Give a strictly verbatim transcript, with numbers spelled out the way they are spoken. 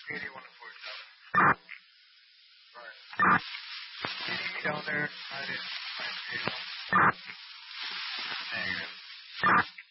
eighty-one and forty-seven. Right. Can you down there? I didn't find zero. Negative.